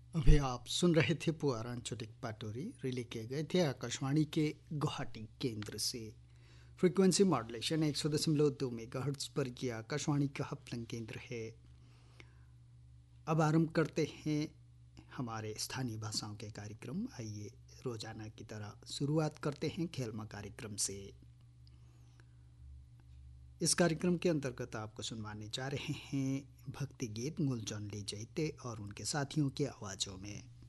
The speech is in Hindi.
अभी आप सुन रहे थे पुआरान चुटिक पाटोरी रिले किए गए थे आकाशवाणी के गुवाहाटी केंद्र से। फ्रीक्वेंसी मॉड्यूलेशन 100.2 मेगाहर्ट्ज पर यह आकाशवाणी का हफ्तन केंद्र है। अब आरंभ करते हैं हमारे स्थानीय भाषाओं के कार्यक्रम। आइए रोजाना की तरह शुरुआत करते हैं खेलमा कार्यक्रम से। इस कार्यक्रम के अंतर्गत आपको सुनवाने जा रहे हैं भक्ति गीत मूलचंद ले जैते और उनके साथियों की आवाज़ों में।